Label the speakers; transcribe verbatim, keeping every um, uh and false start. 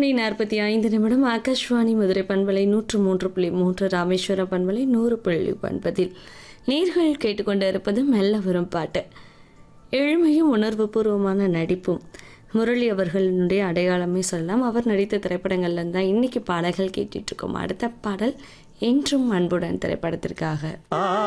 Speaker 1: மணி நாற்பத்தி ஐந்து நிமிடம் ஆகாஷ்வாணி மதுரை பண்பலை நூற்று மூன்று புள்ளி மூன்று ராமேஸ்வர பண்பலை நூறு புள்ளி ஒன்பதில் நேர்கள் கேட்டுக்கொண்டு இருப்பது மெல்ல வரும் பாட்டு. எளிமையும் உணர்வு பூர்வமான நடிப்பும் முரளி அவர்களுடைய அடையாளமே சொல்லலாம். அவர் நடித்த திரைப்படங்கள்ல தான் இன்னைக்கு பாடல்கள் கேட்டுட்டு இருக்கோம். அடுத்த பாடல் என்றும் அன்புடன் திரைப்படத்திற்காக.